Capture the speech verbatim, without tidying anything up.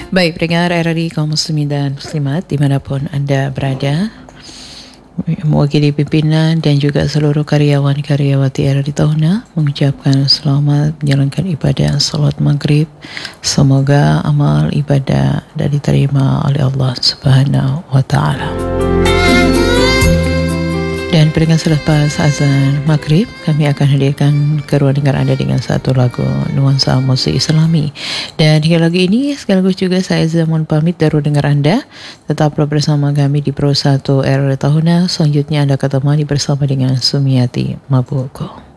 Baik, pendengar R R I kaum muslimin dan muslimat dimanapun Anda berada, mewakili pimpinan dan juga seluruh karyawan-karyawati R R I Tahuna mengucapkan selamat menjalankan ibadah salat maghrib. Semoga amal ibadah dan diterima oleh Allah Subhanahu wa Ta'ala. Dan pendengar selepas azan maghrib, kami akan hadirkan ke ruang dengar anda dengan satu lagu nuansa musik Islami. Dan hingga lagu ini sekaligus juga saya Zaman pamit dari ruang dengar anda. Tetaplah bersama kami di Pro satu R R I Tahuna. Selanjutnya anda akan temani bersama dengan Sumiati Mabuko.